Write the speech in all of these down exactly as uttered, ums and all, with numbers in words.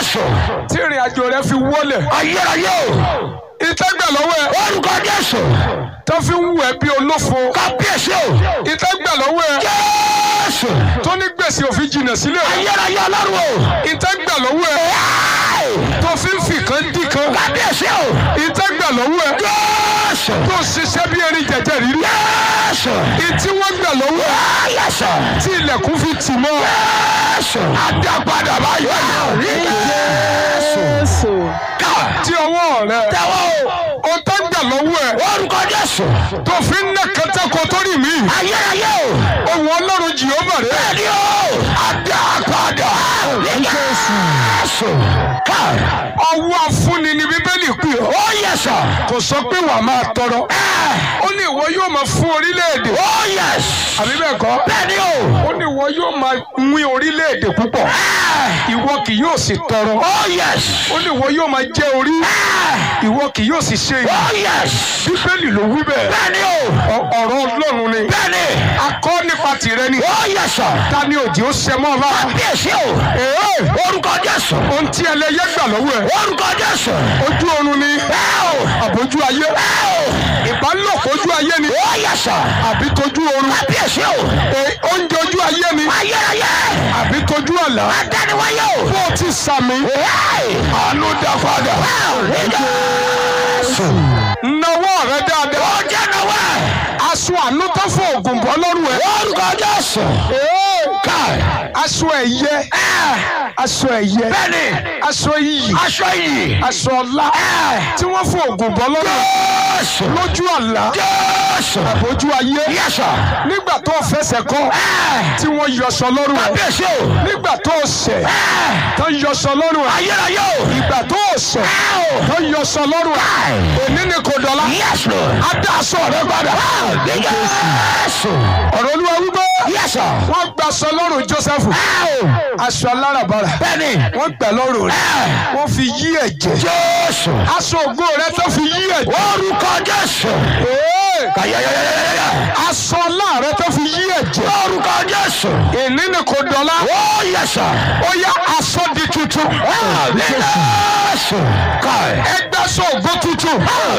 Jésù. tí ìrìn àjò rẹ fi wọlé. Ayérayé o. ìtẹ́gbà lọ́wọ́ ẹ. Orúkọ Jésù. tó fi ń wù ẹ́ bí olófo. Kábíyèsí o. ìtẹ́gbà lọ́wọ́ ẹ. Jésù. tó ní gbèsè òfin jìnnà sílẹ̀. Ayérayé Ọlọ́run o. ìtẹ́gbà lọ́wọ́ ẹ. tó fi ń fi kan dì kan. Kábíyèsí o. ìtẹ́gbà lọ́wọ́ ẹ. Jésù. tó ṣiṣẹ́ bí erin jẹjẹ rírí. Jésù. ìtí wọ́n gbà lọ́wọ́ ẹ. Yẹ́sọ̀. tí ilẹ̀kùn fi tì mọ́. Jésù. Adápadà báyọ̀. Jésù. Ká. tí ọwọ́ rẹ. Tẹ́wọ́ o. o tó gbà lọ́wọ́ ẹ. Orúkọ Jésù. tó fi ń ná kẹtẹ́kọ̀ọ́ tó rí mi. Ayérayé o. ohun Ọlọ́run Jèhófà rẹ. Bẹ́ẹ̀ni o. Adápadà. Jésù. Ká. ọwọ́ afúnni ni Bíbélì pè ọ́. Ó yẹ̀sọ̀. kò sọ pé wàá máa tọrọ. ó ní ìwọ yóò máa fún orílẹ̀-èdè. Ó yẹ̀s. àbí bẹ́ẹ̀ kọ́. Bẹ́ẹ̀ni o. ó ní ìwọ yóò máa wín orílẹ̀-èdè púpọ̀. ìwọ kì yóò sì tọrọ. Ó yẹ̀s. ó ní ìwọ yóò máa jẹ orí. ìwọ kì yóò sì ṣe Ó ìyà. yẹ̀s. Bíbélì ló wí bẹ́ẹ̀. Bẹ́ẹ̀ni o. Ọ- ọ̀rọ̀ Ọlọ́run ni. Bẹ́ẹ̀ni. akọ́ nípa tìrẹ ni. Ó yẹ̀sọ̀. ta ni òjì ó ṣẹ mọ́ ọ lára. Kábíyèsí o. Èé, Orúkọ Jésù. ohun tí ẹlẹ́yẹ gbà lọ́wọ́ ẹ̀. Orúkọ Jésù. ojú oorun ni. Bẹ́ẹ̀ o. àbójú ayé. Bẹ́ẹ̀ o. ìbálòpọ̀ ojú ayé ni. Ó yẹ̀sọ̀. àbí tójú oorun. Kábíyèsí o. Ee, oúnjẹ ojú ayé ni. Ayérayé. àbí tójú àlá. Adániwáyé o. bó o ti sàmì. Àánú dá padà. Jésù. nawọ́ rẹ dáadáa. Ó jẹ́ náwó ẹ̀. aṣọ àánú tó fún ògùn bọ́ lọ́rùn ẹ̀. Orúkọ Jésù. Ee, Ká. aṣọ ẹ̀yẹ. aṣọ ẹ̀yẹ. Bẹ́ẹ̀ni. aṣọ iyì. Aṣọ yìí. aṣọ ọlá. tí wọ́n fún ògùn bọ́ lọ́rùn ẹ̀. Jésù. lójú àlá. Jésù. àbójú ayé. Yẹ̀sọ̀. nígbà tó o fẹsẹ̀ kọ́. tí wọ́n yọṣọ lọ́rùn ẹ̀. Kábíyèsí o. nígbà tó o ṣẹ̀. tó yọṣọ lọ́rùn ẹ̀. Ayérayé o. ìgbà tó o ṣẹ̀. tó yọṣọ lọ́rùn ẹ̀. òní ni kò dọ̀la. Yes, Lord. adá aṣọ rẹ padà. Jésù. ọ̀rọ̀ Olúwa wípé. Yẹ̀sọ̀. wọ́n gba aṣọ lọ́rùn Jósẹ́fù. aṣọ aláràbarà. Bẹ́ẹ̀ni. wọ́n gbà lọ́rùn rẹ̀. wọ́n fi yí ẹ̀jẹ̀. Jésù. aṣọ ògo rẹ tó fi yí ẹ̀jẹ̀. Orúkọ Jésù. Ee, Kàyàyàyàyàyà. aṣọ ọlá rẹ tó fi yí ẹ̀jẹ̀. Orúkọ Jésù. ìní ni kò dọ̀la. Ó yẹ̀sọ̀. ó yá aṣọ di tuntun. Jésù. Káì. ẹgbẹ́ aṣọ ògo tuntun.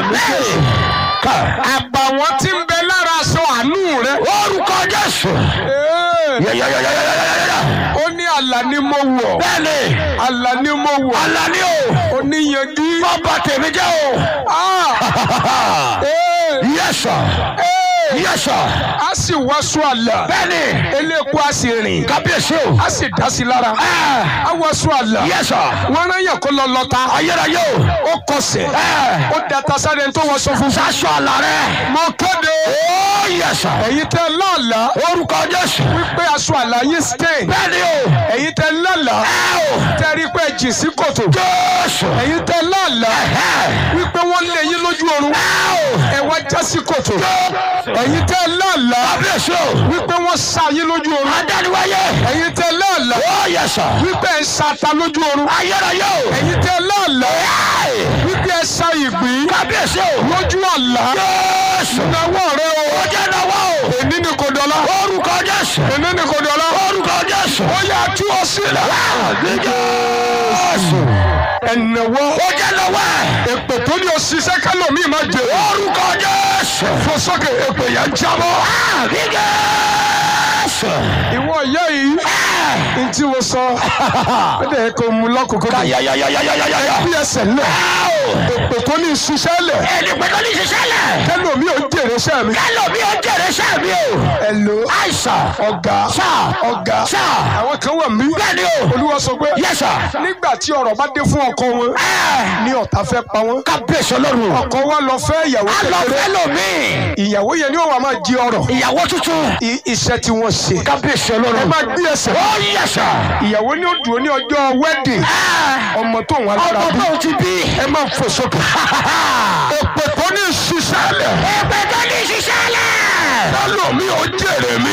Káì. àbàwọ́n tí ń bẹ lára aṣọ àánú rẹ. Orúkọ Jésù. Ee, Yàyàyàyàyàyà. ó ní àlà ni mo wọ̀. Bẹ́ẹ̀ni. àlà ni mo wọ̀. Àlàní o. ó ní yanjú. Bàbá tèmi jẹ́ o. Ah! Ee, Yẹ̀sọ̀. ee, Yẹ̀sọ̀. a sì wáṣọ àlà. Bẹ́ẹ̀ni. eléko a sì rìn. Kábíyèsí o. a sì dá sí lára. a wáṣọ àlà. Yẹ̀sọ̀. wọ́n rán yàn kó lọ lọ́ta. Ayérayé o. ó kọsẹ̀. Ẹ. ó data sáré tó wọ́n sọ fún. Sásọ àlà rẹ̀. mo kéde. Ó yẹ̀sọ̀. ẹ̀yin tẹ lọ́ọ̀lá. Orúkọ Jésù. wípé aṣọ àlà yín stain. Bẹ́ẹ̀ni o. ẹ̀yin tẹ lọ́ọ̀lá. Ẹ o. tẹ rí pé jì sí kòtò. Jésù. ẹ̀yin tẹ lọ́ọ̀lá. Ẹ. wípé wọ́n lé yín lójú oorun. Ẹ o. ẹ wá já sí kòtò. Jésù. ẹ̀yin tẹ lọ́ọ̀lá. Kábíyèsí o. wípé wọ́n sá yín lójú oorun. Adániwáyé. ẹ̀yin tẹ lọ́ọ̀lá. Ó yẹ̀sọ̀. wípé ẹ sata lójú oorun. Ayérayé o. ẹ̀yin tẹ lọ́ọ̀lá. Ẹ. wípé ẹ sa ìgbín. Kábíyèsí o. lójú àlá. Jésù. náwó rẹ o. Ó jẹ́ náwó o. èní ni kò dọ̀la. Orúkọ Jésù. èní ni kò dọ̀la. Orúkọ Jésù. ó yà tú ọ sílẹ̀. Jésù. ẹ̀nẹ̀wọ́. Ó jẹ́ náwó ẹ̀. èpè tó ní òṣìṣẹ́ kálọ̀mí máa jẹ. Orúkọ Jésù. fò sókè èpè yẹn jábọ́. Jésù. ìwọ ìyá yìí. n tí mo sọ. ó dẹ̀ kó mu lọ́kùnkún. Kàyàyàyàyàyàyà. bí ẹsẹ̀ lẹ̀. èpè tó ní ìṣiṣẹ́ lẹ̀. Ẹni pẹ̀lú ní ṣiṣẹ́ lẹ̀. kálọ̀mí ò jèrè iṣẹ́ mi. Kálọ̀ mi ò jèrè iṣẹ́ mi o. Hello. Àìsàn. ọ̀gá. Sà. ọ̀gá. Sà. àwọn kan wà mí. Bẹ́ẹ̀ni o. Olúwa sọ pé. Yes, sir. nígbà tí ọ̀rọ̀ bá dé fún ọkọ wọn. ní ọ̀tá fẹ́ pa wọn. Kábíyèsí Ọlọ́run. ọkọ wa lọ fẹ́ ìyàwó A lọ kékeré. fẹ́ lómi. ìyàwó yẹn ni ó wà máa jí ọrọ̀. Ìyàwó tuntun. I- iṣẹ́ tí wọ́n ṣe. Kábíyèsí ẹ Ọlọ́run. máa gbé ẹsẹ̀. Ó yẹ sà. ìyàwó ni ó dúró ní ọjọ́ wedding. ọmọ tó ń wá lára Ọmọ bí. tó ti bí. ẹ máa fò sókè. èpè tó ní ìṣiṣẹ́ lẹ̀. Ẹgbẹ́ tó ní ṣiṣẹ́ lẹ̀. kálọ̀mí ò jèrè mi.